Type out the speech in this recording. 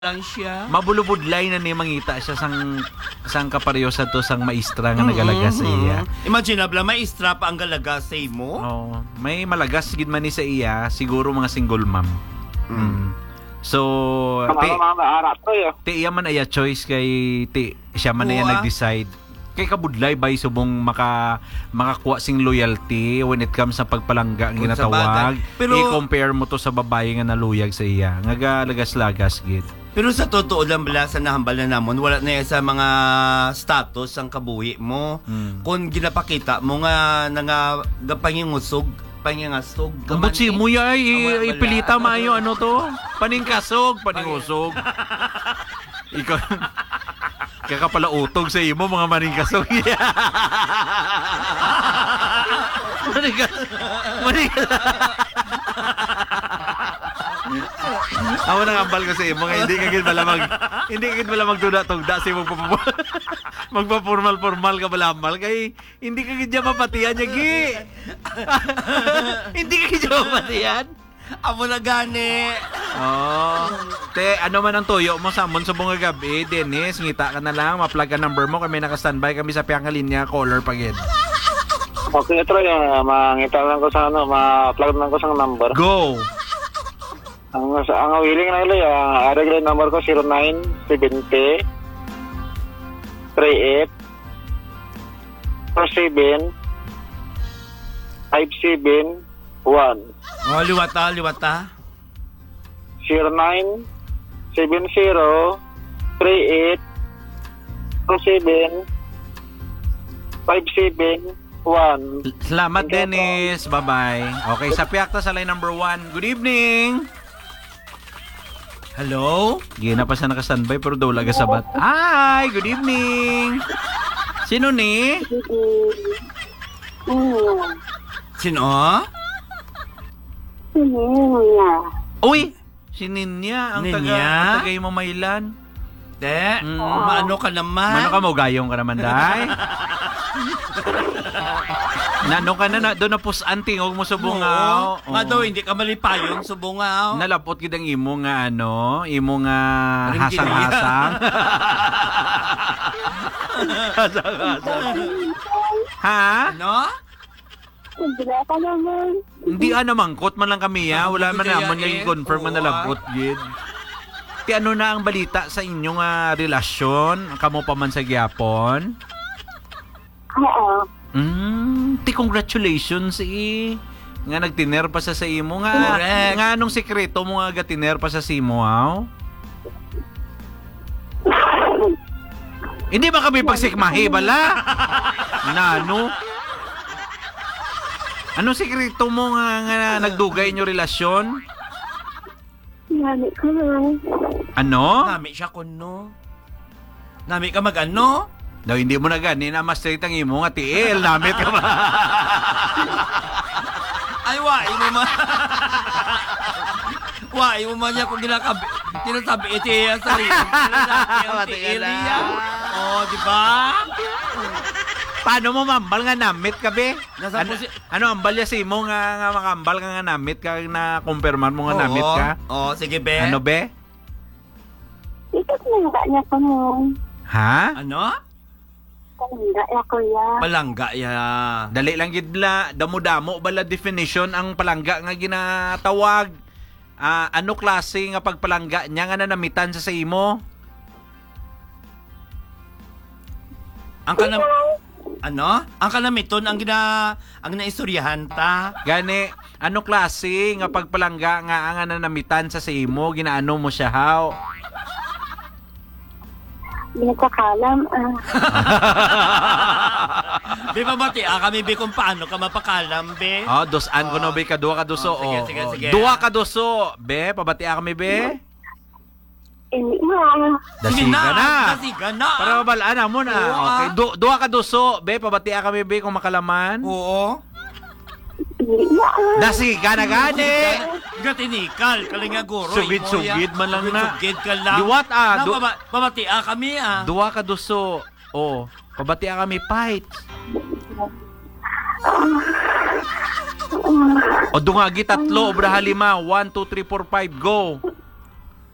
lang siya. Mabulubudlay na ni mangita siya sang kapareho sa to sang maestra nga nagalaga sa iya. Imagine bla maestra pa ang galaga sa imo. Oh, may malagas gid man ni sa iya, siguro mga single mom. So, ti iya man aya choice kay ti siya man aya nag-decide. Kay kabudlay bay subong makakuha sing loyalty when it comes sa pagpalangga ang ginatawag. Pero i-compare mo to sa babae nga naluyag sa iya. Nga lagas-lagas gid. Pero sa totoo lang bala sa nahambal na namon, wala na sa mga status ang kabuhi mo. Kung ginapakita mo nga pangingusog, pangingasog. Butsi mo yay, ipilita maayo ano to? Paningkasog, paningusog. Ikaw kaya pala utog sa imo mga maningkasog. Ako nang ambal ko sa imo nga hindi kagid bala magtuda-tugda sa imo magpa-formal ka bala ambal kay hindi kagid diya mapatian niya gi. Hindi kagid diya mapatian. Amo na gani. Oh. Te, ano man ang tuyo mo sa amon sa bunga gabi, Dennis, ngita ka na lang, ma-plug ang number mo, kami naka-standby kami sa piyang linya, caller pagid. Okay, ito yung mangita lang ko sa ma-plug lang ko sa number. Go. Ang willing na ilo, ang regular number ko 0970 38 47 571 Oh, liwata. 0970 38 47 571. Salamat, Dennis. Bye-bye. Okay, sa piyakta sa line number 1. Good evening. Hello? Gina pa siya naka-standby pero daw laga sabat. Hi, good evening. Sino ni? Sino? Uy, si Ninya ang Ninya? taga Mamaylan. Te, maano ka naman? Mano ka mo gayong ka naman day? Nano ka na doon na pusan tingog mo sa bungaw. Nga daw hindi ka malipayong sa bungaw. Nalapot gid ang imo nga imo nga hasang-hasang. Hasang-hasang. Ha? Ano? Hindi mangkot man lang kami wala man namon nga i-confirm man nalabot gid. Ti ano na ang balita sa inyong relasyon? Kamo pa man sa gyapon? Oo. Ti congratulations nga nagtiner pa sa imo nga. Correct. Nga anong sekreto mo nga gatiner pa sa imo Hindi ba kami pagsikmahi bala? Nano? Anong sekreto mo nga nagdugay inyo relasyon? Nami ko lang. Ano? Nami siya kuno. Nami ka mag-ano? Daw hindi mo na gani na mas straight ang imo nga tiil. Namit ka ba? Ay, wai mo man. Wai mo man niya kung tinasabi iti ang sarili. Oh, di ba? Paano mo mambal nga namit ka be? Ano ambal ya si mo nga makambal ka nga namit ka na kumpirman mo nga namit ka? Oo, sige be. Ano be? Ito palangga niya ko mo. Ha? Ano? Palangga niya ko ya. Palangga ya. Dali lang gid bla, damo-damo bala definition ang palangga nga ginatawag. Ano klase nga pagpalangga niya nga nanamitan sa imo? Ang Ang kanamiton ang naistoryahan ta. Gani, ano klase nga pagpalangga nga ang nanamitan sa imo, ginaano mo siya haw? Binagkakalam. Be mabati kami be kung paano ka mapakalam be. Dosan ko no be ka duwa ka duso. Sige. Duwa ka duso. Be, pabati kami be. Hindi mo. Dasiga na. Ah. Para mabalaan mo na. Okay, duwa ka duso. Be, pabati kami be kung makalaman. Oo. Hindi mo. Dasiga na gani. Gatinikal, kalinga guro. Sugid man lang na. Sugid ka lang. Diwat Pabati kami Duwa ka duso. Pabati kami fight. O dungagi tatlo, obra halima. 1, 2, 3, 4, 5, go.